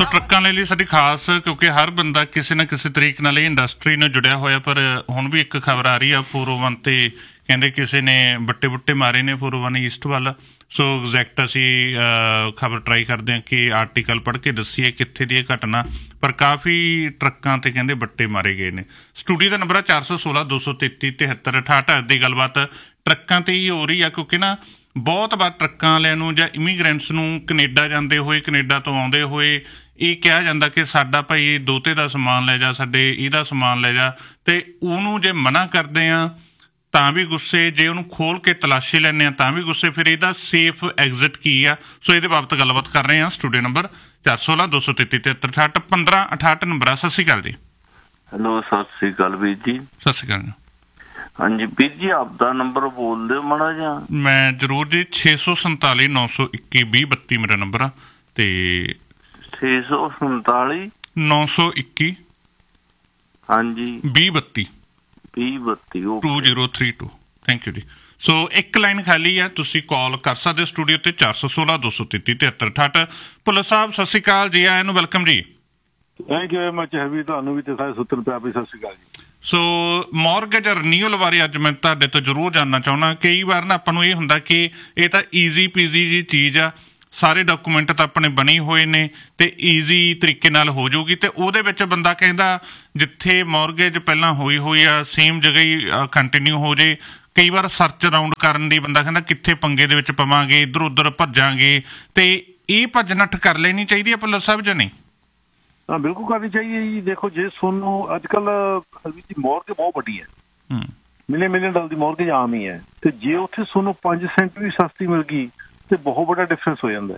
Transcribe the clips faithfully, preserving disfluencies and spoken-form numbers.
ਸੋ ਟਰੱਕਾਂ ਲਈ ਸਾਡੀ ਖਾਸ, ਕਿਉਂਕਿ ਹਰ ਬੰਦਾ ਕਿਸੇ ਨਾ ਕਿਸੇ ਤਰੀਕੇ ਨਾਲ ਇਹ ਇੰਡਸਟਰੀ ਨਾਲ ਜੁੜਿਆ ਹੋਇਆ। ਪਰ ਹੁਣ ਵੀ ਇੱਕ ਖਬਰ ਆ ਰਹੀ ਆ ਫੋਰ ਓ ਵਨ ਤੇ ਕਹਿੰਦੇ ਕਿਸੇ ਨੇ ਬੱਟੇ ਬੁੱਟੇ ਮਾਰੇ ਨੇ ਫੋਰ ਓ ਵਨ ਈਸਟ ਵੱਲ। ਸੋ ਐਗਜ਼ੈਕਟ ਅਸੀਂ ਖਬਰ ਟਰਾਈ ਕਰਦੇ ਹਾਂ ਕਿ ਆਰਟੀਕਲ ਪੜ੍ਹ ਕੇ ਦੱਸੀਏ ਕਿੱਥੇ ਦੀ ਇਹ ਘਟਨਾ, ਪਰ ਕਾਫੀ ਟਰੱਕਾਂ ਤੇ ਕਹਿੰਦੇ ਬੱਟੇ ਮਾਰੇ ਗਏ ਨੇ। ਸਟੂਡੀਓ ਦਾ ਨੰਬਰ ਆ ਚਾਰ ਸੌ ਸੋਲਾਂ ਦੋ ਸੌ ਤੇਤੀ ਤਿਹੱਤਰ ਅਠਾਹਠ। ਦੀ ਗੱਲਬਾਤ ਟਰੱਕਾਂ ਤੇ ਹੀ ਹੋ ਰਹੀ ਆ, ਕਿਉਂਕਿ ਨਾ ਬਹੁਤ ਵਾਰ ਟਰੱਕਾਂ ਵਾਲਿਆਂ ਨੂੰ ਜਾਂ ਇਮੀਗ੍ਰੈਂਟਸ ਨੂੰ ਕਨੇਡਾ ਜਾਂਦੇ ਹੋਏ, ਕਨੇਡਾ ਤੋਂ ਆਉਂਦੇ ਹੋਏ ਇਹ ਕਿਹਾ ਜਾਂਦਾ ਕਿ ਸਾਡਾ ਭਾਈ ਦੋਤੇ ਦਾ ਸਮਾਨ ਲੈ ਜਾ, ਸਾਡੇ ਇਹਦਾ ਸਮਾਨ ਲੈ ਜਾ, ਤੇ ਉਹਨੂੰ ਜੇ ਮਨਾ ਕਰਦੇ ਆ ਤਾਂ ਵੀ ਗੁੱਸੇ, ਜੇ ਉਹਨੂੰ ਖੋਲ ਕੇ ਤਲਾਸ਼ੀ ਲੈਂਦੇ ਆ ਤਾਂ ਵੀ ਗੁੱਸੇ। ਫਿਰ ਇਹਦਾ ਸੇਫ ਐਗਜ਼ਿਟ ਕੀ ਆ? ਸੋ ਇਹਦੇ ਬਾਬਤ ਗੱਲਬਾਤ ਕਰ ਰਹੇ ਹਾਂ। ਸਟੂਡੀਓ ਨੰਬਰ ਚਾਰ ਸੌ ਸੋਲਾਂ ਦੋ ਸੌ ਤੇਤੀ ਤਿਹੱਤਰ ਅਠਾਹਠ ਪੰਦਰਾਂ ਅਠਾਹਠ ਨੰਬਰ ਆ। ਸਤਿ ਸ਼੍ਰੀ ਅਕਾਲ ਜੀ। ਹੈਲੋ, ਸਤਿ ਸ਼੍ਰੀ ਅਕਾਲ ਵੀਰ ਜੀ। ਸਤਿ ਸ਼੍ਰੀ ਅਕਾਲ ਜੀ। ਹਾਂਜੀ ਵੀਰ ਜੀ, ਆਪਦਾ ਨੰਬਰ ਬੋਲ ਦਿਓ ਮਾੜਾ ਜਿਹਾ। ਮੈਂ ਜ਼ਰੂਰ ਜੀ। ਛੇ ਸੌ ਸੰਤਾਲੀ ਨੌ ਸੌ ਇੱਕੀ ਵੀਹ ਬੱਤੀ ਮੇਰਾ ਨੰਬਰ ਆ, ਤੇ ਛੇ ਸੌ ਸੰਤਾਲੀ ਨੌ ਸੌ ਇੱਕੀ ਹਾਂਜੀ ਵੀਹ ਬੱਤੀ ਵੀਹ ਬੱਤੀ two zero three two. Thank you ਜੀ। ਸੋ ਇੱਕ ਲਾਈਨ ਖਾਲੀ ਆ, ਤੁਸੀਂ ਕਾਲ ਕਰ ਸਕਦੇ ਸਟੂਡੀਓ ਤੇ ਚਾਰ ਸੌ ਸੋਲਾਂ ਦੋ ਸੌ ਤੇਤੀ ਤਿਹੱਤਰ ਅਠਾਹਠ। ਭੁੱਲਰ ਸਾਹਿਬ ਸਤਿ ਸ਼੍ਰੀ ਅਕਾਲ ਜੀ, ਆਇਆਂ ਨੂੰ ਵੈਲਕਮ ਜੀ। Thank you very much heavy, ਤੁਹਾਨੂੰ ਵੀ ਤੇ ਸਾਰੇ ਸੁੱਤਰ ਪਿਆ ਵੀ ਸਤਿ ਸ਼੍ਰੀ ਅਕਾਲ ਜੀ। ਸੋ ਮੌਰਗੇਜ ਰੀਨਿਊਅਲ ਬਾਰੇ ਅੱਜ ਮੈਂ ਤੁਹਾਡੇ ਤੋਂ ਜ਼ਰੂਰ ਜਾਣਨਾ ਚਾਹੁੰਦਾ। ਕਈ ਵਾਰ ਨਾ ਆਪਾਂ ਨੂੰ ਇਹ ਹੁੰਦਾ ਕਿ ਇਹ ਤਾਂ ਈਜ਼ੀ ਪੀਜ਼ੀ ਜੀ ਚੀਜ਼ ਆ, ਸਾਰੇ ਡਾਕੂਮੈਂਟ ਤਾਂ ਆਪਣੇ ਬਣੇ ਹੋਏ ਨੇ ਤੇ ਈਜ਼ੀ ਤਰੀਕੇ ਨਾਲ ਹੋ ਜਾਊਗੀ, ਤੇ ਉਹਦੇ ਵਿੱਚ ਬੰਦਾ ਕਹਿੰਦਾ ਜਿੱਥੇ ਮੌਰਗੇਜ ਪਹਿਲਾਂ ਹੋਈ ਹੋਈ ਆ ਸੇਮ ਜਗ੍ਹਾ ਹੀ ਕੰਟੀਨਿਊ ਹੋ ਜੇ। ਕਈ ਵਾਰ ਸਰਚ ਰਾਊਂਡ ਕਰਨ ਦੀ ਬੰਦਾ ਕਹਿੰਦਾ ਕਿੱਥੇ ਪੰਗੇ ਦੇ ਵਿੱਚ ਪਵਾਂਗੇ, ਇੱਧਰ ਉੱਧਰ ਭੱਜਾਂਗੇ, ਤੇ ਇਹ ਭੱਜ ਨੱਠ ਕਰ ਲੈਣੀ ਚਾਹੀਦੀ ਹੈ ਭੁੱਲਰ ਸਾਹਿਬ ਜਾਂ ਨਹੀਂ? ਹਾਂ ਬਿਲਕੁਲ ਕਰਨੀ ਚਾਹੀਏ ਜੀ। ਦੇਖੋ ਜੇ ਤੁਹਾਨੂੰ ਅੱਜ ਕੱਲ ਦੀ ਮੌਰਗੇਜ ਬਹੁਤ ਵੱਡੀ ਹੈ, ਮਿਲੀਅਨ ਮਿਲੀਅਨ ਡਾਲਰ ਦੀ ਮੌਰਗੇਜ ਆਮ ਹੀ ਹੈ, ਤੇ ਜੇ ਉੱਥੇ ਤੁਹਾਨੂੰ ਪੰਜ ਸੈਂਟ ਵੀ ਸਸਤੀ ਮਿਲ ਗਈ ਤੇ ਬਹੁਤ ਵੱਡਾ ਡਿਫਰੈਂਸ ਹੋ ਜਾਂਦਾ।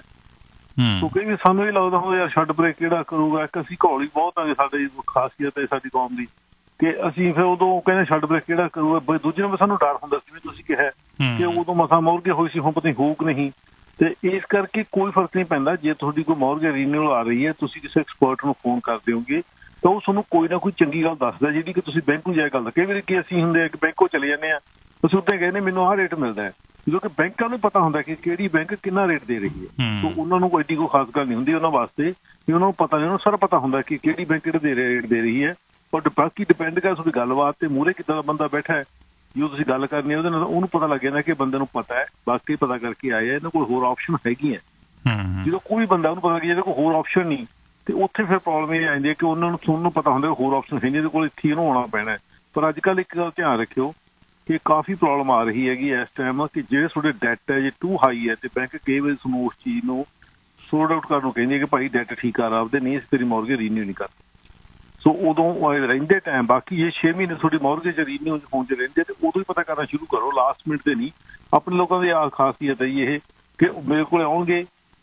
ਸੋ ਕਈ ਵੀ ਸਾਨੂੰ ਇਹ ਲੱਗਦਾ ਹੋ ਯਾਰ ਛੱਡ ਪਰੇ ਕਿਹੜਾ ਕਰੂਗਾ, ਇੱਕ ਅਸੀਂ ਘੌਲੀ ਬਹੁਤ ਆ ਸਾਡੀ ਖਾਸੀਅਤ ਹੈ ਸਾਡੀ ਕੌਮ ਦੀ, ਕਿ ਅਸੀਂ ਫਿਰ ਉਦੋਂ ਕਹਿੰਦੇ ਛੱਡ ਪਰੇ ਕਿਹੜਾ ਕਰੂਗਾ। ਦੂਜੇ ਨੂੰ ਸਾਨੂੰ ਡਰ ਹੁੰਦਾ ਸੀ, ਤੁਸੀਂ ਕਿਹਾ ਕਿ ਉਦੋਂ ਮਸਾਂ ਮੌਰਗੇਜ ਹੋਈ ਸੀ, ਹੁਣ ਪਤਾ ਨਹੀਂ ਹੋਊ ਕਿ ਨਹੀਂ। ਤੇ ਇਸ ਕਰਕੇ ਕੋਈ ਫਰਕ ਨਹੀਂ ਪੈਂਦਾ। ਜੇ ਤੁਹਾਡੀ ਕੋਈ ਮੌਰਗੇਜ ਰੀਨਿਊਅਲ ਆ ਰਹੀ ਹੈ, ਤੁਸੀਂ ਕਿਸੇ ਐਕਸਪਰਟ ਨੂੰ ਫੋਨ ਕਰ ਦਿਓਗੇ ਤਾਂ ਉਹ ਤੁਹਾਨੂੰ ਕੋਈ ਨਾ ਕੋਈ ਚੰਗੀ ਗੱਲ ਦੱਸਦਾ, ਜਿਹੜੀ ਕਿ ਤੁਸੀਂ ਬੈਂਕ ਨੂੰ ਜਾ ਗੱਲ। ਕਈ ਵਾਰੀ ਕਿ ਅਸੀਂ ਹੁੰਦੇ ਆ ਕਿ ਬੈਂਕੋਂ ਚਲੇ ਜਾਂਦੇ ਹਾਂ, ਅਸੀਂ ਉੱਦਾਂ ਕਹਿੰਦੇ ਮੈਨੂੰ ਆਹ ਰੇਟ ਮਿਲਦਾ ਹੈ, ਜਦੋਂ ਕਿ ਬੈਂਕਾਂ ਨੂੰ ਪਤਾ ਹੁੰਦਾ ਕਿ ਕਿਹੜੀ ਬੈਂਕ ਕਿੰਨਾ ਰੇਟ ਦੇ ਰਹੀ ਹੈ। ਸੋ ਉਹਨਾਂ ਨੂੰ ਕੋਈ ਐਡੀ ਕੋਈ ਖਾਸ ਗੱਲ ਨਹੀਂ ਹੁੰਦੀ ਉਹਨਾਂ ਵਾਸਤੇ, ਵੀ ਉਹਨਾਂ ਨੂੰ ਪਤਾ ਨਹੀਂ, ਉਹਨਾਂ ਨੂੰ ਸਾਰਾ ਪਤਾ ਹੁੰਦਾ ਕਿ ਕਿਹੜੀ ਬੈਂਕ ਕਿਹੜੇ ਦੇ ਰੇਟ ਦੇ ਰਹੀ ਹੈ। ਪਰ ਬਾਕੀ ਡਿਪੈਂਡ ਕਰ ਤੁਹਾਡੀ ਗੱਲਬਾਤ ਤੇ ਮੂਹਰੇ ਕਿੱਦਾਂ ਦਾ ਬੰਦਾ ਬੈਠਾ ਹੈ, ਜੋ ਤੁਸੀਂ ਗੱਲ ਕਰਨੀ ਹੈ ਉਹਦੇ ਨਾਲ ਉਹਨੂੰ ਪਤਾ ਲੱਗ ਜਾਂਦਾ ਕਿ ਬੰਦੇ ਨੂੰ ਪਤਾ ਹੈ, ਬਾਕੀ ਪਤਾ ਕਰਕੇ ਆਏ ਆ, ਇਹਨਾਂ ਕੋਲ ਹੋਰ ਆਪਸ਼ਨ ਹੈਗੀਆਂ। ਜਦੋਂ ਕੋਈ ਬੰਦਾ ਉਹਨੂੰ ਪਤਾ ਲੱਗ ਜਾਂਦਾ ਕੋਈ ਹੋਰ ਆਪਸ਼ਨ ਨਹੀਂ, ਤੇ ਉੱਥੇ ਫਿਰ ਪ੍ਰੋਬਲਮ ਇਹ ਆ ਜਾਂਦੀ ਹੈ ਕਿ ਉਹਨਾਂ ਨੂੰ ਤੁਹਾਨੂੰ ਪਤਾ ਹੁੰਦਾ ਹੋਰ ਆਪਸ਼ਨ ਹੈ ਨਹੀਂ, ਇਹਦੇ ਕੋਲ ਇੱਥੇ ਇਹਨੂੰ ਆਉਣਾ ਪੈਣਾ। ਪਰ ਅੱਜ ਕੱਲ੍ਹ ਇੱਕ ਗੱਲ ਧਿਆਨ ਰੱਖਿਓ ਕਿ ਕਾਫੀ ਪ੍ਰੋਬਲਮ ਆ ਰਹੀ ਹੈਗੀ ਇਸ ਟਾਈਮ, ਕਿ ਜਿਹੜੇ ਤੁਹਾਡੇ ਡੈਟ ਹੈ ਜੇ ਟੂ ਹਾਈ ਹੈ, ਤੇ ਬੈਂਕ ਕਈ ਵਾਰੀ ਤੁਹਾਨੂੰ ਉਸ ਚੀਜ਼ ਨੂੰ ਸੋਰਟ ਆਊਟ ਕਰਨ ਨੂੰ ਕਹਿੰਦੀ ਹੈ ਕਿ ਭਾਈ ਡੈਟ ਠੀਕ ਕਰ ਆਪਦੇ, ਨਹੀਂ ਅਸੀਂ ਤੇਰੀ ਮੌਰਗੇਜ ਰੀਨਿਊ ਨਹੀਂ ਕਰਦੇ। ਸੋ ਉਦੋਂ ਰਹਿੰਦੇ ਟਾਈਮ, ਬਾਕੀ ਜੇ ਛੇ ਮਹੀਨੇ ਤੁਹਾਡੀ ਮੌਰਗੇਜ ਰੀਨਿਊ ਹੋਣ 'ਚ ਰਹਿੰਦੇ ਤੇ ਉਦੋਂ ਹੀ ਪਤਾ ਕਰਨਾ ਸ਼ੁਰੂ ਕਰੋ, ਲਾਸਟ ਮਿੰਟ ਤੇ ਨਹੀਂ। ਆਪਣੇ ਲੋਕਾਂ ਦੀ ਆ ਖਾਸੀਅਤ ਹੈ ਜੀ ਇਹ ਕਿ ਮੇਰੇ ਕੋਲ ਆਉਣਗੇ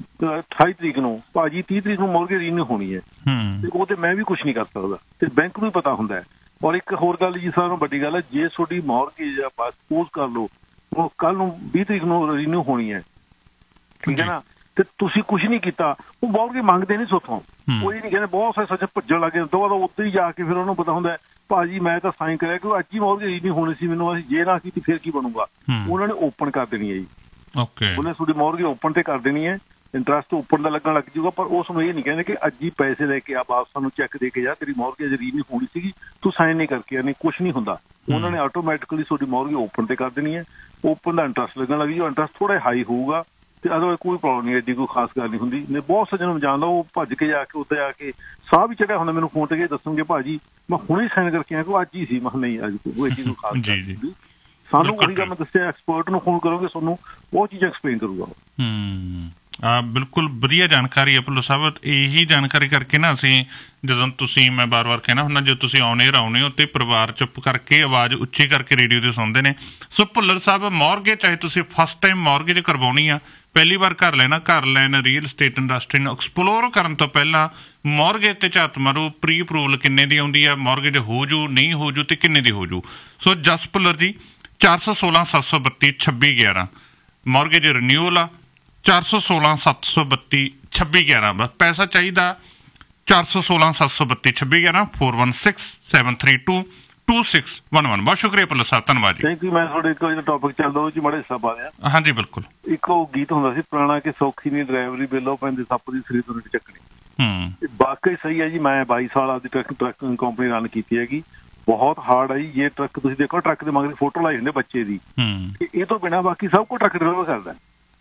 ਅਠਾਈ ਤਰੀਕ ਨੂੰ, ਭਾਜੀ ਤੀਹ ਤਰੀਕ ਨੂੰ ਮੌਰਗੇਜ ਰੀਨਿਊ ਹੋਣੀ ਹੈ, ਤੇ ਉਹ ਤੇ ਮੈਂ ਵੀ ਕੁਛ ਨਹੀਂ ਕਰ ਸਕਦਾ, ਤੇ ਬੈਂਕ ਨੂੰ ਵੀ ਪਤਾ ਹੁੰਦਾ ਹੈ। ਔਰ ਇੱਕ ਹੋਰ ਗੱਲ ਜੀ ਸਾਰਿਆਂ ਨੂੰ ਵੱਡੀ ਗੱਲ ਹੈ, ਜੇ ਤੁਹਾਡੀ ਮੌਰਗੇਜ ਆਪਾਂ ਸਪੋਜ਼ ਕਰ ਲਓ ਉਹ ਕੱਲ੍ਹ ਨੂੰ ਵੀਹ ਤਰੀਕ ਨੂੰ ਰੀਨਿਊ ਹੋਣੀ ਹੈ, ਠੀਕ ਹੈ ਨਾ, ਤੇ ਤੁਸੀਂ ਕੁਛ ਨਹੀਂ ਕੀਤਾ, ਉਹ ਮੌਰਗੇਜ ਮੰਗਦੇ ਨਹੀਂ ਸੋਥੋਂ। ਉਹ ਇਹ ਨਹੀਂ ਕਹਿੰਦੇ, ਬਹੁਤ ਸਾਰੇ ਸੱਚ ਭੱਜਣ ਲੱਗੇ ਤੋਂ ਬਾਅਦ ਉੱਧਰ ਹੀ ਜਾ ਕੇ ਫਿਰ ਉਹਨੂੰ ਪਤਾ ਹੁੰਦਾ ਭਾਜੀ ਮੈਂ ਤਾਂ ਸਾਈਨ ਕਰਿਆ ਕਿ ਅੱਜ ਹੀ ਮੌਰਗੇਜ ਰੀਨਿਊ ਹੋਣੀ ਸੀ, ਮੈਨੂੰ ਅਸੀਂ ਜੇ ਨਾ ਕੀਤੀ ਫਿਰ ਕੀ ਬਣੂਗਾ। ਉਹਨਾਂ ਨੇ ਓਪਨ ਕਰ ਦੇਣੀ ਹੈ ਜੀ, ਉਹਨੇ ਤੁਹਾਡੀ ਮੌਰਗੇਜ ਓਪਨ ਤੇ ਕਰ ਦੇਣੀ ਹੈ, ਇੰਟਰਸਟ ਓਪਨ ਦਾ ਲੱਗਣ ਲੱਗ ਜਾਊਗਾ। ਪਰ ਉਸ ਨੂੰ ਇਹ ਨਹੀਂ ਕਹਿੰਦੇ ਕਿ ਅੱਜ ਹੀ ਪੈਸੇ ਲੈ ਕੇ ਆ ਵਾਪਸ ਸਾਨੂੰ ਚੈੱਕ ਦੇ ਕੇ ਜਾ, ਤੇਰੀ ਮੌਰਗੇਜ ਰੀਨਿਊ ਹੋਣੀ ਸੀਗੀ ਤੂੰ ਸਾਈਨ ਨਹੀਂ ਕਰਕੇ ਆ, ਨਹੀਂ ਕੁਛ ਨਹੀਂ ਹੁੰਦਾ। ਉਹਨਾਂ ਨੇ ਆਟੋਮੈਟਿਕਲੀ ਤੁਹਾਡੀ ਮੌਰਗੇਜ ਓਪਨ ਤੇ ਕਰ ਦੇਣੀ ਹੈ, ਓਪਨ ਦਾ ਇੰਟਰਸਟ ਲੱਗਣ ਲੱਗ ਜਾਊਗਾ, ਇੰਟਰਸਟ ਥੋੜ੍ਹਾ ਹਾਈ ਹੋਊਗਾ, ਤੇ ਅਦਰਵਾਈਜ਼ ਕੋਈ ਪ੍ਰੋਬਲਮ ਨਹੀਂ, ਐਡੀ ਕੋਈ ਖਾਸ ਗੱਲ ਨਹੀਂ ਹੁੰਦੀ। ਮੈਂ ਬਹੁਤ ਸੱਜਣ ਨੂੰ ਜਾਣਦਾ, ਉਹ ਭੱਜ ਕੇ ਜਾ ਕੇ ਉੱਤੇ ਆ ਕੇ ਸਾਹ ਵੀ ਚੜਿਆ ਹੁੰਦਾ, ਮੈਨੂੰ ਫੋਨ ਤੇ ਦੱਸਣਗੇ ਭਾਜੀ ਮੈਂ ਹੁਣੇ ਸਾਈਨ ਕਰਕੇ ਆਇਆ ਕਿ ਅੱਜ ਹੀ ਸੀ। ਮੈਂ ਨਹੀਂ, ਅੱਜ ਕੋਈ ਐਡੀ ਕੋਈ ਖਾਸ ਗੱਲ ਨਹੀਂ। ਸਾਨੂੰ ਉਹੀ ਗੱਲ ਮੈਂ ਦੱਸਿਆ, ਐਕਸਪਰਟ ਨੂੰ ਫੋਨ ਕਰੋਗੇ ਤੁਹਾਨੂੰ ਉਹ ਚੀਜ਼ਾਂ ਐਕਸਪਲੇਨ ਕਰੂਗਾ। ਆ ਬਿਲਕੁਲ ਵਧੀਆ ਜਾਣਕਾਰੀ ਹੈ ਭੁੱਲਰ ਸਾਹਿਬ। ਇਹੀ ਜਾਣਕਾਰੀ ਕਰਕੇ ਨਾ ਅਸੀਂ ਜਦੋਂ ਤੁਸੀਂ, ਮੈਂ ਵਾਰ ਵਾਰ ਕਹਿਣਾ ਹੁੰਦਾ, ਜਦੋਂ ਤੁਸੀਂ ਆਉਣੇ ਆਉਣੇ ਹੋ ਤੇ ਪਰਿਵਾਰ ਚੁੱਪ ਕਰਕੇ ਆਵਾਜ਼ ਉੱਚੀ ਕਰਕੇ ਰੇਡੀਓ ਤੇ ਸੁਣਦੇ ਨੇ। ਸੋ ਭੁੱਲਰ ਸਾਹਿਬ, ਮੌਰਗੇਜ ਚਾਹੇ ਤੁਸੀਂ ਫਸਟ ਟਾਈਮ ਮੌਰਗੇਜ ਕਰਵਾਉਣੀ ਆ, ਪਹਿਲੀ ਵਾਰ ਘਰ ਲੈਣਾ, ਘਰ ਲੈਣ ਰੀਅਲ ਸਟੇਟ ਇੰਡਸਟਰੀ ਨੂੰ ਐਕਸਪਲੋਰ ਕਰਨ ਤੋਂ ਪਹਿਲਾਂ ਮੌਰਗੇਜ ਤੇ ਝਾਤ ਮਾਰੋ, ਪ੍ਰੀ ਅਪਰੂਵਲ ਕਿੰਨੇ ਦੀ ਆਉਂਦੀ ਆ, ਮੌਰਗੇਜ ਹੋ ਜੂ ਨਹੀਂ ਹੋ ਜੂ ਤੇ ਕਿੰਨੇ ਦੀ ਹੋ ਜੂ। ਸੋ ਜਸ ਭੁੱਲਰ ਜੀ, ਚਾਰ ਸੌ ਸੋਲਾਂ ਸੱਤ ਸੌ ਬੱਤੀ ਛੱਬੀ ਗਿਆਰਾਂ ਮੌਰਗੇਜ ਰੀਨਿਊਅਲ ਆ, ਚਾਰ ਸੌ ਸੋਲਾਂ ਸੱਤ ਸੌ ਬੱਤੀ ਛੱਬੀ ਗਿਆਰਾਂ ਬਸ ਪੈਸਾ ਚਾਹੀਦਾ, ਚਾਰ ਸੌ ਸੋਲਾਂ ਸੱਤ ਸੌ ਬੱਤੀ ਛੱਬੀ ਗਿਆਰਾਂ four one six seven three two two six one one. ਬਹੁਤ ਸ਼ੁਕਰੀਆ ਭੁੱਲਰ ਸਾਹਿਬ, ਧੰਨਵਾਦ ਜੀ। Thank you. ਮੈਂ ਤੁਹਾਡੇ ਇੱਕ ਜਿਹੜਾ ਟੌਪਿਕ ਚੱਲਦਾ ਉਹ 'ਚ ਮਾੜਾ ਹਿੱਸਾ ਪਾ ਦਿਆਂ। ਹਾਂਜੀ ਬਿਲਕੁਲ। ਇੱਕ ਉਹ ਗੀਤ ਹੁੰਦਾ ਸੀ ਪੁਰਾਣਾ ਕਿ ਸੌਖੀ ਨਹੀਂ ਡਰਾਈਵਰੀ, ਬੇਲੋ ਪੈਂਦੇ ਸੱਪ ਦੀ ਸਰੀ ਤੋਂ ਨਹੀਂ ਚੱਕਣੀ। ਵਾਕਈ ਸਹੀ ਹੈ ਜੀ। ਮੈਂ ਬਾਈ ਸਾਲ ਆਪਦੀ ਟਰੱਕ ਟਰੱਕ ਕੰਪਨੀ ਰਨ ਕੀਤੀ ਹੈਗੀ। ਬਹੁਤ ਹਾਰਡ ਹੈ ਜੀ। ਜੇ ਟਰੱਕ ਤੁਸੀਂ ਦੇਖੋ, ਟਰੱਕ ਦੇ ਮਗਰ ਫੋਟੋ ਲਾਈ ਹੁੰਦੇ ਬੱਚੇ ਦੀ, ਇਹ ਤੋਂ ਬਿਨਾਂ ਬਾਕੀ ਸਭ ਕੁਝ ਟਰੱਕ ਡਰਾਈਵਰ ਕਰਦਾ।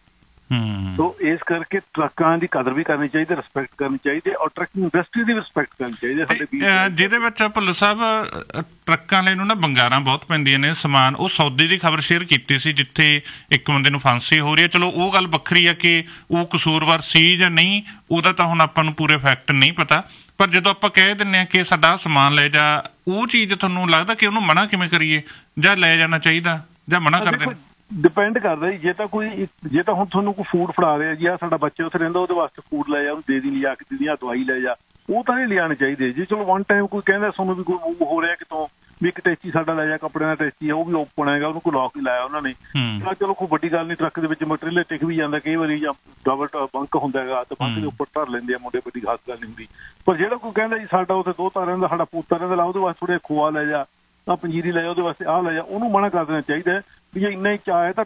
ਸੋ ਇਸ ਕਰਕੇ ਟਰੱਕਾਂ ਦੀ ਕਦਰ ਵੀ ਕਰਨੀ ਚਾਹੀਦੀ, ਰਿਸਪੈਕਟ ਕਰਨੀ ਚਾਹੀਦੀ, ਔਰ ਟਰੱਕਿੰਗ ਇੰਡਸਟਰੀ ਦੀ ਵੀ ਰਿਸਪੈਕਟ ਕਰਨੀ ਚਾਹੀਦੀ। ਸਾਡੇ ਜਿਹਦੇ ਵਿੱਚ ਭੁੱਲਰ ਸਾਹਿਬ ਟਰੱਕਾਂ ਵਾਲੇ ਨੂੰ ਨਾ ਬੰਗਾਰਾਂ ਬਹੁਤ ਪੈਂਦੀਆਂ ਨੇ ਸਮਾਨ। ਉਹ ਸੌਦੇ ਦੀ ਖਬਰ ਸ਼ੇਅਰ ਕੀਤੀ ਸੀ ਜਿੱਥੇ ਇੱਕ ਬੰਦੇ ਨੂੰ ਫਾਂਸੀ ਹੋ ਰਹੀ ਹੈ। ਚਲੋ ਉਹ ਗੱਲ ਵੱਖਰੀ ਹੈ ਕਿ ਉਹ ਕਸੂਰਵਾਰ ਸੀ ਜਾਂ ਨਹੀਂ, ਉਹਦਾ ਤਾਂ ਹੁਣ ਆਪਾਂ ਨੂੰ ਪੂਰੇ ਫੈਕਟ ਨਹੀਂ ਪਤਾ। ਪਰ ਜਦੋਂ ਆਪਾਂ ਕਹਿ ਦਿੰਦੇ ਹਾਂ ਕਿ ਸਾਡਾ ਸਮਾਨ ਲੈ ਜਾ, ਉਹ ਚੀਜ਼ ਤੁਹਾਨੂੰ ਲੱਗਦਾ ਕਿ ਉਹਨੂੰ ਮਨਾ ਕਿਵੇਂ ਕਰੀਏ, ਜਾਂ ਲੈ ਜਾਣਾ ਚਾਹੀਦਾ ਜਾਂ ਮਨਾ ਕਰਦੇ ਨੇ? ਡਿਪੈਂਡ ਕਰਦਾ ਜੀ। ਜੇ ਤਾਂ ਕੋਈ ਜੇ ਤਾਂ ਹੁਣ ਤੁਹਾਨੂੰ ਕੋਈ ਫੂਡ ਫੜਾ ਰਿਹਾ ਜੀ, ਆ ਸਾਡਾ ਬੱਚਾ ਉੱਥੇ ਰਹਿੰਦਾ, ਉਹਦੇ ਵਾਸਤੇ ਫੂਡ ਲੈ ਜਾ, ਉਹਨੂੰ ਦੇ ਦੀ ਲਿਜਾ ਕੇ ਦੀ, ਆ ਦਵਾਈ ਲੈ ਜਾ, ਉਹ ਤਾਂ ਨਹੀਂ ਲਿਆਉਣੇ ਚਾਹੀਦੇ ਜੀ। ਚਲੋ ਵਨ ਟਾਈਮ ਕੋਈ ਕਹਿੰਦਾ ਤੁਹਾਨੂੰ ਵੀ ਕੋਈ ਮੂਵ ਹੋ ਰਿਹਾ ਕਿਤੋਂ ਵੀ ਇੱਕ ਟੈਚੀ ਸਾਡਾ ਲੈ ਜਾ, ਕੱਪੜਿਆਂ ਦਾ ਟੈਚੀ ਆ, ਉਹ ਵੀ ਓਪਨ ਹੈਗਾ, ਉਹਨੂੰ ਕੋਈ ਲੌਕ ਹੀ ਲਾਇਆ ਉਹਨਾਂ ਨੇ, ਚਲੋ ਕੋਈ ਵੱਡੀ ਗੱਲ ਨਹੀਂ। ਟਰੱਕ ਦੇ ਵਿੱਚ ਮਟੀਰੀਅਲ ਟਿਕ ਵੀ ਜਾਂਦਾ ਕਈ ਵਾਰੀ, ਜਾਂ ਡਬਲ ਬੰਕ ਹੁੰਦਾ ਹੈਗਾ ਤੇ ਬੰਕ ਦੇ ਉੱਪਰ ਧਰ ਲੈਂਦੇ ਆ ਮੁੰਡੇ, ਵੱਡੀ ਖਾਸ ਗੱਲ ਨਹੀਂ ਹੁੰਦੀ। ਪਰ ਜਿਹੜਾ ਕੋਈ ਕਹਿੰਦਾ ਜੀ ਸਾਡਾ ਉੱਥੇ ਦੋਹਤਾ ਰਹਿੰਦਾ, ਸਾਡਾ ਪੋਤਾ ਰਹਿੰਦਾ, ਲਾ ਉਹਦੇ ਵਾਸਤੇ ਥੋੜ੍ਹਾ ਖੋਆ ਲੈ ਜਾ, ਆਹ ਪੰਜੀਰੀ ਲੈ ਜਾ, ਉਹਦੇ ਵਾਸਤੇ ਆਹ ਲੈ ਜਾ, ਉਹਨੂੰ ਮਨਾ ਕਰ ਦੇਣਾ ਚਾਹੀਦਾ ਹੈ ਵੀ ਜੇ ਇੰਨਾ ਹੀ ਚਾਹ ਹੈ ਤਾਂ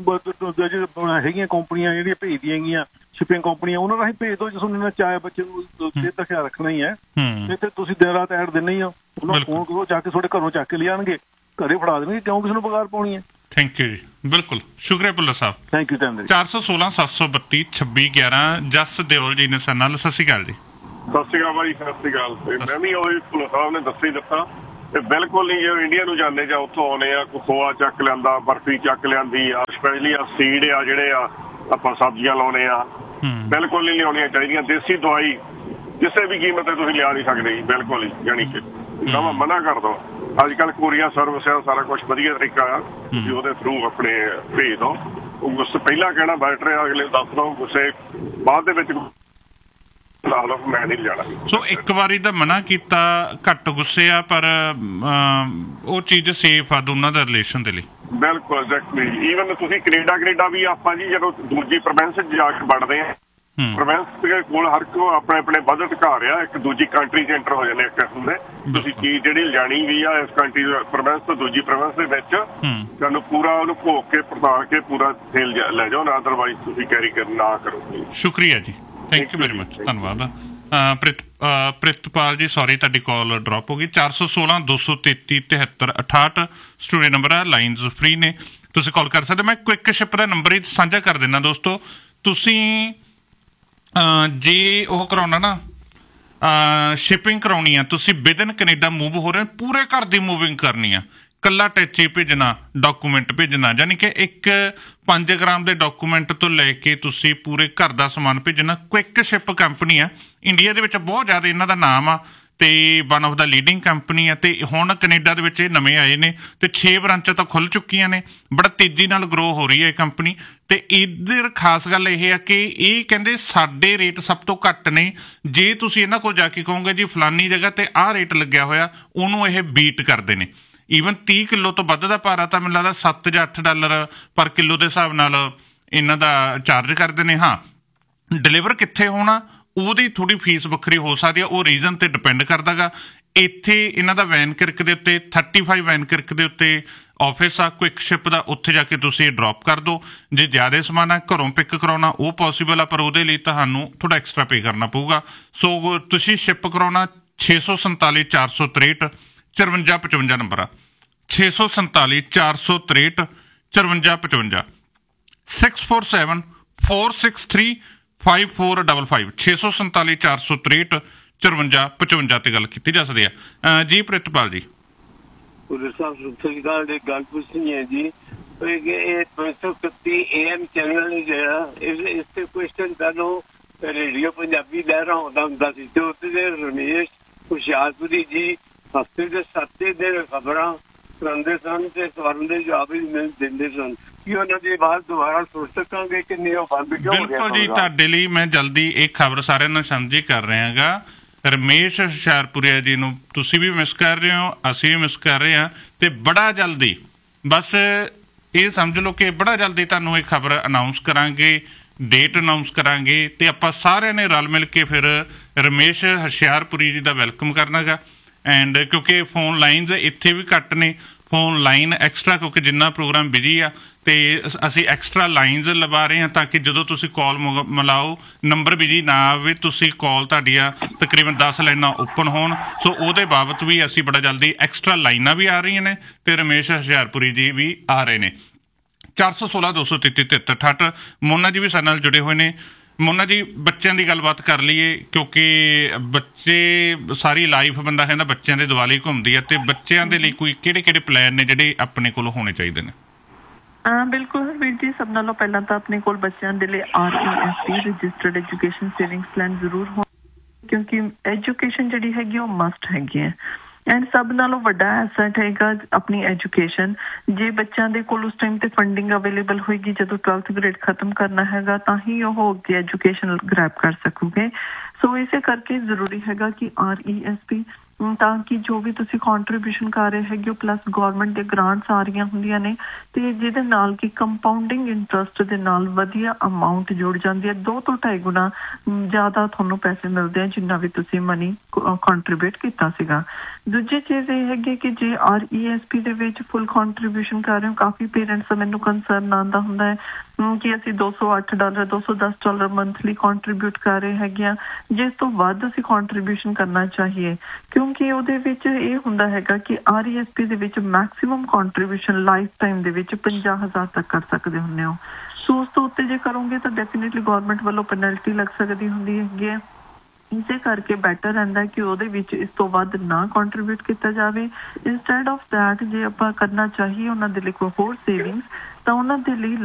ਹੈਗੀਆਂ ਕੰਪਨੀਆਂ ਜਿਹੜੀਆਂ ਭੇਜਦੀਆਂ ਹੈਗੀਆਂ, ਸ਼ਿਪਿੰਗ ਕੰਪਨੀਆਂ, ਉਹਨਾਂ ਰਾਹੀਂ ਭੇਜ ਦਿਓ। ਜੇ ਤੁਹਾਨੂੰ ਇੰਨਾ ਚਾਹ ਹੈ ਬੱਚੇ ਨੂੰ ਸਿਹਤ ਦਾ ਖਿਆਲ ਰੱਖਣਾ ਹੀ ਹੈ, ਤੇ ਤੁਸੀਂ ਦਿਨ ਰਾਤ ਐਡ ਦਿੰਦੇ ਹੀ ਹੋ, ਉਹਨਾਂ ਨੂੰ ਫੋਨ ਕਰੋ, ਚੱਕ ਕੇ ਤੁਹਾਡੇ ਘਰੋਂ ਚੱਕ ਕੇ ਲਿਆਉਣਗੇ, ਘਰੇ ਫੜਾ ਦੇਣਗੇ, ਕਿਉਂ ਕਿਸੇ ਨੂੰ ਬਗਾਰ ਪਾਉਣੀ ਹੈ। ਥੈਂਕ ਯੂ ਜੀ, ਬਿਲਕੁਲ ਸ਼ੁਕਰੀਆ ਭੁੱਲਰ ਸਾਹਿਬ। ਥੈਂਕ ਯੂ ਧੰਨਵਾਦ। ਚਾਰ ਸੌ ਸੋਲਾਂ ਸੱਤ ਸੌ ਬੱਤੀ ਛੱਬੀ ਗਿਆਰਾਂ ਜਸ ਦਿਓਲ ਜੀ ਨੇ ਸਾਡੇ ਨਾਲ। ਸਤਿ ਸ਼੍ਰੀ ਅਕਾਲ ਜੀ। ਸਤਿ ਸ਼੍ਰੀ ਅਕਾਲ ਭਾਈ, ਸਤਿ ਸ਼੍ਰੀ ਅਕਾਲ। ਮੈਂ ਵੀ ਉਹੀ ਭੁੱਲਰ ਸਾਹਿਬ ਨੇ ਦੱਸੇ ਹੀ ਦਿੱਤਾ। ਇਹ ਬਿਲਕੁਲ ਨਹੀਂ, ਜੇ ਇੰਡੀਆ ਨੂੰ ਜਾਂਦੇ ਜਾਂ ਉੱਥੋਂ ਆਉਣੇ ਆ, ਖੋਆ ਚੱਕ ਲਿਆਂਦਾ, ਬਰਫੀ ਚੱਕ ਲਿਆਂਦੀ ਆ, ਸਪੈਸ਼ਲੀ ਆ ਸੀਡ ਆ ਜਿਹੜੇ ਆ ਆਪਾਂ ਸਬਜ਼ੀਆਂ ਲਾਉਣੇ ਆ, ਬਿਲਕੁਲ ਨਹੀਂ ਲਿਆਉਣੀਆਂ ਚਾਹੀਦੀਆਂ। ਦੇਸੀ ਦਵਾਈ ਕਿਸੇ ਵੀ ਕੀਮਤ ਤੇ ਤੁਸੀਂ ਲਿਆ ਨਹੀਂ ਸਕਦੇ ਜੀ, ਬਿਲਕੁਲ ਹੀ। ਜਾਣੀ ਕਿ ਨਵਾਂ ਮਨਾ ਕਰ ਦੋ। ਅੱਜ ਕੱਲ੍ਹ ਕੋਰੀਅਰ ਸਰਵਿਸ ਆ, ਸਾਰਾ ਕੁਛ ਵਧੀਆ ਤਰੀਕਾ ਆ, ਤੁਸੀਂ ਉਹਦੇ ਥਰੂ ਆਪਣੇ ਭੇਜ ਦੋ। ਉਹ ਗੁੱਸੇ ਪਹਿਲਾਂ ਕਹਿਣਾ ਬੈਟਰ ਆ, ਅਗਲੇ ਦੱਸ ਦੋ, ਗੁੱਸੇ ਬਾਅਦ ਦੇ ਵਿੱਚ ਮੈਂ ਨਹੀਂ ਜਾਣਾ। ਸੋ ਇੱਕ ਵਾਰੀ ਤਾਂ ਮਨਾ ਕੀਤਾ, ਘੱਟ ਗੁੱਸੇ ਆ, ਪਰ ਉਹ ਚੀਜ਼ ਸੇਫ ਆ ਦੋਨਾਂ ਦਾ ਰਿਲੇਸ਼ਨ ਦੇ ਲਈ। ਬਿਲਕੁਲ ਐਗਜ਼ੈਕਟਲੀ। ਈਵਨ ਤੁਸੀਂ ਕੈਨੇਡਾ ਕੈਨੇਡਾ ਵੀ ਆਪਾਂ ਜੀ ਜਦੋਂ ਦੂਜੀ ਪ੍ਰੋਵਿੰਸ ਜਾ ਕੇ ਵੜਦੇ ਆ, ਪ੍ਰੋਵਿੰਸ ਕੋਲ ਹਰ ਕੋ ਆਪਣੇ ਆਪਣੇ ਬਜਟ ਘਾ ਰਿਹਾ, ਇੱਕ ਦੂਜੀ ਕੰਟਰੀ ਚ ਐਂਟਰ ਹੋ ਜਾਂਦੇ ਇੱਕ ਕਿਸਮ ਦੇ। ਤੁਸੀਂ ਚੀਜ਼ ਜਿਹੜੀ ਲਿਜਾਣੀ ਵੀ ਆ ਇਸ ਕੰਟਰੀ ਪ੍ਰੋਵਿੰਸ ਤੋਂ ਦੂਜੀ ਪ੍ਰੋਵਿੰਸ ਦੇ ਵਿੱਚ, ਤੁਹਾਨੂੰ ਪੂਰਾ ਉਹਨੂੰ ਭੋਗ ਕੇ ਪਰਤਾ ਕੇ ਪੂਰਾ ਸੇਲ ਲੈ ਜਾਓ, ਨਾ ਅਦਰਵਾਈਜ਼ ਤੁਸੀਂ ਕੈਰੀ ਕਰ ਨਾ ਕਰੋ। ਸ਼ੁਕਰੀਆ ਜੀ, ਥੈਂਕ ਯੂ ਵੈਰੀ ਮਚ, ਧੰਨਵਾਦ। ਪ੍ਰਿਤਪਾਲ ਜੀ ਸੌਰੀ ਤੁਹਾਡੀ ਕਾਲ ਡਰੋਪ ਹੋ ਗਈ। ਚਾਰ ਸੌ ਸੋਲਾਂ ਦੋ ਸੌ ਤੇਤੀ ਤਿਹੱਤਰ ਅਠਾਹਠ ਸਟੂਡੀਓ ਨੰਬਰ ਆ, ਲਾਈਨਜ਼ ਫ੍ਰੀ ਨੇ, ਤੁਸੀਂ ਕਾਲ ਕਰ ਸਕਦੇ। ਮੈਂ ਕੁਇਕ ਸ਼ਿਪ ਦਾ ਨੰਬਰ ਹੀ ਸਾਂਝਾ ਕਰ ਦਿੰਦਾ ਦੋਸਤੋ। ਤੁਸੀਂ ਜੇ ਉਹ ਕਰਾਉਣਾ ਨਾ, ਸ਼ਿਪਿੰਗ ਕਰਾਉਣੀ ਆ, ਤੁਸੀਂ ਵਿਦਨ ਕੈਨੇਡਾ ਮੂਵ ਹੋ ਰਹੇ, ਪੂਰੇ ਘਰ ਦੀ ਮੂਵਿੰਗ ਕਰਨੀ ਆ, ਕੱਲਾ ਟੈਚੀ ਭੇਜਣਾ, ਡਾਕੂਮੈਂਟ ਭੇਜਣਾ, ਯਾਨੀ ਕਿ ਇੱਕ ਪੰਜ ਗ੍ਰਾਮ ਦੇ ਡਾਕੂਮੈਂਟ ਤੋਂ ਲੈ ਕੇ ਤੁਸੀਂ ਪੂਰੇ ਘਰ ਦਾ ਸਮਾਨ ਭੇਜਣਾ। ਕੁਇਕ ਸ਼ਿਪ ਕੰਪਨੀ ਆ, ਇੰਡੀਆ ਦੇ ਵਿੱਚ ਬਹੁਤ ਜ਼ਿਆਦਾ ਇਹਨਾਂ ਦਾ ਨਾਮ ਆ ਤੇ one of the leading company ਆ। ਤੇ ਹੁਣ ਕੈਨੇਡਾ ਦੇ ਵਿੱਚ ਇਹ ਨਵੇਂ ਆਏ ਨੇ ਤੇ ਛੇ ਬ੍ਰਾਂਚਾਂ ਤਾਂ ਖੁੱਲ ਚੁੱਕੀਆਂ ਨੇ, ਬੜਾ ਤੇਜ਼ੀ ਨਾਲ ਗਰੋ ਹੋ ਰਹੀ ਹੈ ਇਹ ਕੰਪਨੀ। ਤੇ ਇੱਧਰ ਖਾਸ ਗੱਲ ਇਹ ਆ ਕਿ ਇਹ ਕਹਿੰਦੇ ਸਾਡੇ ਰੇਟ ਸਭ ਤੋਂ ਘੱਟ ਨੇ। ਜੇ ਤੁਸੀਂ ਇਹਨਾਂ ਕੋਲ ਜਾ ਕੇ ਕਹੋਗੇ ਜੀ ਫਲਾਨੀ ਜਗ੍ਹਾ ਤੇ ਆਹ ਰੇਟ ਲੱਗਿਆ ਹੋਇਆ, ਉਹਨੂੰ ਇਹ ਬੀਟ ਕਰਦੇ ਨੇ। ਈਵਨ ਤੀਹ ਕਿਲੋ ਤੋਂ ਵੱਧ ਦਾ ਭਾਰਾ ਤਾਂ ਮੈਨੂੰ ਲੱਗਦਾ ਸੱਤ ਜਾਂ ਅੱਠ ਡਾਲਰ ਪਰ ਕਿਲੋ ਦੇ ਹਿਸਾਬ ਨਾਲ ਇਹਨਾਂ ਦਾ ਚਾਰਜ ਕਰਦੇ ਨੇ। ਹਾਂ, ਡਿਲੀਵਰ ਕਿੱਥੇ ਹੋਣਾ ਉਹਦੀ ਥੋੜ੍ਹੀ ਫੀਸ ਵੱਖਰੀ ਹੋ ਸਕਦੀ ਆ, ਉਹ ਰੀਜ਼ਨ ਤੇ ਡਿਪੈਂਡ ਕਰਦਾ ਗਾ। ਇੱਥੇ ਇਹਨਾਂ ਦਾ ਵੈਨਕਿਰਕ ਦੇ ਉੱਤੇ ਥਰਟੀ ਫਾਈਵ ਵੈਨਕਿਰਕ ਦੇ ਉੱਤੇ ਆਫਿਸ ਆ ਕੁਇਕ ਸ਼ਿਪ ਦਾ, ਉੱਥੇ ਜਾ ਕੇ ਤੁਸੀਂ ਡਰੋਪ ਕਰ ਦਿਓ। ਜੇ ਜ਼ਿਆਦਾ ਸਮਾਨ ਆ ਘਰੋਂ ਪਿਕ ਕਰਾਉਣਾ ਉਹ ਪੋਸੀਬਲ ਆ, ਪਰ ਉਹਦੇ ਲਈ ਤੁਹਾਨੂੰ ਥੋੜ੍ਹਾ ਐਕਸਟਰਾ ਪੇ ਕਰਨਾ ਪਊਗਾ। ਸੋ ਤੁਸੀਂ ਸ਼ਿਪ ਕਰਾਉਣਾ ਛੇ ਸੌ ਸੰਤਾਲੀ ਚਾਰ ਸੌ ਤ੍ਰੇਹਠ ਚੁਰਵੰਜਾ ਪਚਵੰਜਾ ਨੰਬਰ ਆ, ਛੇ ਸੌ ਸੰਤਾਲੀ ਚਾਰ ਸੌ ਤ੍ਰੇਹਠ ਚੁਰਵੰਜਾ ਪਚਵੰਜਾ, six four seven four six three five four double five, ਛੇ ਸੌ ਸੰਤਾਲੀ ਚਾਰ ਸੌ ਤ੍ਰੇਹਠ ਚੁਰਵੰਜਾ ਪਚਵੰਜਾ ਤੇ ਗੱਲ ਕੀਤੀ ਜਾ ਸਕਦੀ ਆ। ਜੀ ਪ੍ਰਿਤਪਾਲ ਜੀ। ਪੁਲਿਸ ਸਾਹਿਬ ਸਤਿ ਸ਼੍ਰੀ ਅਕਾਲ। ਇੱਕ ਗੱਲ ਪੁੱਛਣੀ ਹੈ ਜੀ, ਇਹ ਪੰਜ ਸੌ ਇਕੱਤੀ ਏ ਐਮ ਚੈਨਲ ਜਿਹੜਾ ਇਸ ਇਸ ਤੇ ਕੁਐਸਚਨ ਕਰ ਲਓ, ਰੇਡੀਓ ਪੰਜਾਬੀ ਲੈ ਰਹਾ ਹੁੰਦਾ ਹੁੰਦਾ ਸੀ ਤੇ ਉੱਥੇ ਦੇ ਰਮੇਸ਼ ਹੁਸ਼ਿਆਰਪੁਰੀ ਜੀ ਹਫ਼ਤੇ ਦੇ ਸੱਤੇ ਦਿਨ ਖਬਰਾਂ ਸੁਣਾਉਂਦੇ ਸਨ ਤੇ ਸਵਾਲਾਂ ਦੇ ਜਵਾਬ ਵੀ ਦਿੰਦੇ ਸਨ। ਕੀ ਉਹਨਾਂ ਦੇ ਬਾਅਦ ਦੁਬਾਰਾ ਸੁਣ ਸਕਾਂਗੇ ਕਿ ਨਹੀਂ? ਉਹ ਬੰਦ ਕਿਉਂ ਹੋ ਗਿਆ? ਬਿਲਕੁਲ ਜੀ, ਤੁਹਾਡੇ ਲਈ ਮੈਂ ਜਲਦੀ ਇਹ ਖਬਰ ਸਾਰਿਆਂ ਨੂੰ ਸਾਂਝੀ ਕਰ ਰਿਹਾ ਗਾ। ਰਮੇਸ਼ ਹੁਸ਼ਿਆਰਪੁਰੀਆ ਜੀ ਨੂੰ ਤੁਸੀਂ ਵੀ ਮਿਸ ਕਰ ਰਹੇ ਹੋ, ਅਸੀਂ ਵੀ ਮਿਸ ਕਰ ਰਹੇ ਹਾਂ, ਤੇ ਬੜਾ ਜਲਦੀ, ਬਸ ਇਹ ਸਮਝ ਲਓ ਕਿ ਬੜਾ ਜਲਦੀ ਤੁਹਾਨੂੰ ਇਹ ਖਬਰ ਅਨਾਊਂਸ ਕਰਾਂਗੇ, ਡੇਟ ਅਨਾਊਂਸ ਕਰਾਂਗੇ, ਤੇ ਆਪਾਂ ਸਾਰਿਆਂ ਨੇ ਰਲ ਮਿਲ ਕੇ ਫਿਰ ਰਮੇਸ਼ ਹੁਸ਼ਿਆਰਪੁਰੀ ਜੀ ਦਾ ਵੈਲਕਮ ਕਰਨਾ ਗਾ। ਐਂਡ ਕਿਉਂਕਿ ਫੋਨ ਲਾਈਨਸ ਇੱਥੇ ਵੀ ਘੱਟ ਨੇ, ਫੋਨ ਲਾਈਨ ਐਕਸਟਰਾ, ਕਿਉਂਕਿ ਜਿੰਨਾ ਪ੍ਰੋਗਰਾਮ ਬਿਜੀ ਆ ਤੇ ਅਸੀਂ ਐਕਸਟਰਾ ਲਾਈਨਸ ਲਵਾ ਰਹੇ ਹਾਂ ਤਾਂ ਕਿ ਜਦੋਂ ਤੁਸੀਂ ਕਾਲ ਮਿਲਾਓ ਨੰਬਰ ਬਿਜੀ ਨਾ ਆਵੇ, ਤੁਸੀਂ ਕਾਲ ਤੁਹਾਡੀਆਂ ਤਕਰੀਬਨ ਦਸ ਲਾਈਨਾਂ ਓਪਨ ਹੋਣ। ਸੋ ਉਹਦੇ ਬਾਬਤ ਵੀ ਅਸੀਂ ਬੜਾ ਜਲਦੀ ਐਕਸਟਰਾ ਲਾਈਨਾਂ ਵੀ ਆ ਰਹੀਆਂ ਨੇ ਤੇ ਰਮੇਸ਼ ਹੁਸ਼ਿਆਰਪੁਰੀ ਜੀ ਵੀ ਆ ਰਹੇ ਨੇ। ਚਾਰ ਸੌ ਸੋਲਾਂ ਦੋ ਸੌ ਤੇਤੀ ਤਿਹੱਤਰ ਅਠਾਹਠ ਮੋਨਾ ਜੀ ਵੀ ਸਾਡੇ ਨਾਲ ਜੁੜੇ ਹੋਏ ਨੇ। ਮੋਨਾ ਜੀ, ਬੱਚਿਆਂ ਦੀ ਗੱਲਬਾਤ ਕਰ ਲਈਏ ਕਿਉਂਕਿ ਬੱਚੇ ਸਾਰੀ ਲਾਈਫ ਬੰਦਾ ਕਹਿੰਦਾ ਬੱਚਿਆਂ ਦੇ ਦੁਆਲੇ ਘੁੰਮਦੀ ਆ, ਤੇ ਬੱਚਿਆਂ ਦੇ ਲਈ ਕੋਈ ਕਿਹੜੇ ਕਿਹੜੇ ਪਲਾਨ ਨੇ ਜਿਹੜੇ ਆਪਣੇ ਕੋਲ ਹੋਣੇ ਚਾਹੀਦੇ ਨੇ? ਬਿਲਕੁਲ ਹਰਵੀਰ ਜੀ, ਸਭ ਨਾਲੋਂ ਪਹਿਲਾਂ ਤਾਂ ਆਪਣੇ ਕੋਲ ਬੱਚਿਆਂ ਦੇ ਲਈ R E S P registered education savings plan ਜ਼ਰੂਰ ਹੋ, ਕਿਉਂਕਿ ਐਜੂਕੇਸ਼ਨ ਜਿਹੜੀ ਹੈਗੀ ਉਹ ਮਸਟ ਹੈਗੀ ਹੈ ਐਂਡ ਸਭ ਨਾਲੋਂ ਵੱਡਾ ਐਸੈਟ ਹੈਗਾ ਆਪਣੀ ਐਜੂਕੇਸ਼ਨ। ਜੇ ਬੱਚਿਆਂ ਦੇ ਕੋਲ ਉਸ ਟਾਈਮ ਤੇ ਫੰਡਿੰਗ ਅਵੇਲੇਬਲ ਹੋਏਗੀ ਜਦੋਂ ਟਵੈਲਥ ਗ੍ਰੇਡ ਖਤਮ ਕਰਨਾ ਹੈਗਾ ਤਾਂ ਹੀ ਉਹ ਅੱਗੇ ਐਜੂਕੇਸ਼ਨ ਗ੍ਰੈਬ ਕਰ ਸਕੂਗੇ। ਸੋ ਇਸੇ ਕਰਕੇ ਜ਼ਰੂਰੀ ਹੈਗਾ ਕਿ ਆਰ ਈ ਐਸ ਪੀ, ਤਾਂ ਕਿ ਜੋ ਵੀ ਤੁਸੀਂ ਕੰਟਰੀਬਿਊਸ਼ਨ ਕਰ ਰਹੇ ਹੈਗੇ ਹੋ ਪਲੱਸ ਗੌਰਮੈਂਟ ਦੇ ਗ੍ਰਾਂਟਸ ਆ ਰਹੀਆਂ ਹੁੰਦੀਆਂ ਨੇ ਤੇ ਜਿਹਦੇ ਨਾਲ ਕਿ ਕੰਪਾਊਂਡਿੰਗ ਇੰਟਰਸਟ ਦੇ ਨਾਲ ਵਧੀਆ ਅਮਾਊਂਟ ਜੁੜ ਜਾਂਦੀ ਹੈ, ਦੋ ਤੋਂ ਢਾਈ ਗੁਣਾ ਜ਼ਿਆਦਾ ਤੁਹਾਨੂੰ ਪੈਸੇ ਮਿਲਦੇ ਆ ਜਿੰਨਾ ਵੀ ਤੁਸੀਂ ਮਨੀ ਕੰਟਰੀਬਿਊਟ ਕੀਤਾ ਸੀਗਾ। ਦੂਜੀ ਚੀਜ਼ ਇਹ ਹੈਗੀ ਕਿ J R E S P ਦੇ ਵਿੱਚ ਫੁੱਲ ਕੰਟਰੀਬਿਊਸ਼ਨ ਕਰ ਰਹੇ ਹੋ, ਕਾਫੀ ਪੇਰੈਂਟਸ ਦਾ ਮੈਨੂੰ ਕੰਸਰਨ ਆਉਂਦਾ ਹੁੰਦਾ ਹੈ ਕਿ ਅਸੀਂ ਦੋ ਸੌ ਅੱਠ ਡਾਲਰ ਦੋ ਸੌ ਦਸ ਡਾਲਰ ਮੰਥਲੀ ਕੰਟਰੀਬਿਊਟ ਕਰ ਰਹੇ ਹੈਗੇ ਆ, ਜਿਸ ਤੋਂ ਵੱਧ ਅਸੀਂ ਕੰਟਰੀਬਿਊਸ਼ਨ ਕਰਨਾ ਚਾਹੀਏ ਕਿਉਂਕਿ ਉਹਦੇ ਵਿੱਚ ਇਹ ਹੁੰਦਾ ਹੈਗਾ ਕਿ ਆਰ ਈ ਐਸ ਪੀ ਦੇ ਵਿੱਚ ਮੈਕਸਿਮਮ ਕੰਟਰੀਬਿਊਸ਼ਨ ਲਾਈਫ ਟਾਈਮ ਦੇ ਵਿੱਚ ਪੰਜਾਹ ਹਜ਼ਾਰ ਤੱਕ ਕਰ ਸਕਦੇ ਹੁੰਦੇ ਹੋ। ਸੋ ਉਸ ਤੋਂ ਉੱਤੇ ਜੇ ਕਰੋਗੇ ਤਾਂ ਡੈਫੀਨੇਟਲੀ ਗੌਰਮੈਂਟ ਵੱਲੋਂ ਪੈਨਲਟੀ ਲੱਗ ਸਕਦੀ ਹੁੰਦੀ ਹੈਗੀ ਹੈ। ਇਸੇ ਕਰਕੇ ਬੈਟਰ ਰਹਿੰਦਾ ਕਿ ਉਹਦੇ ਵਿੱਚ ਇਸ ਤੋਂ ਵੱਧ ਨਾ ਕੰਟਰੀਬਿਊਟ ਕੀਤਾ ਜਾਵੇ। ਇੰਸਟੈਡ ਆਫ ਦੈਟ ਜੇ ਆਪਾਂ ਕਰਨਾ ਚਾਹੀਏ ਉਹਨਾਂ ਦੇ ਲਈ ਕੋਈ ਹੋਰ ਸੇਵਿੰਗਸ ਤਾਂ ਉਹਨਾਂ ਦੇ ਲਈ